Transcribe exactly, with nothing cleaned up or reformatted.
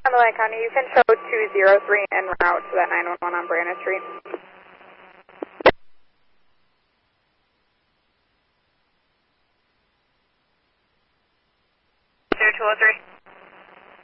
Lake County, you can show two zero three en route to that nine one one on Brandon Street. zero two zero three.